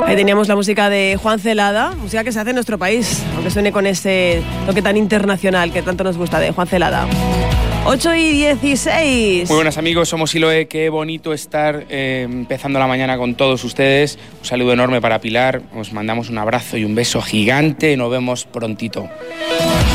Ahí teníamos la música de Juan Celada, música que se hace en nuestro país, aunque suene con ese toque tan internacional que tanto nos gusta de Juan Celada. 8:16. Muy buenas amigos, somos Siloe. Qué bonito estar empezando la mañana con todos ustedes. Un saludo enorme para Pilar. Os mandamos un abrazo y un beso gigante. Nos vemos prontito.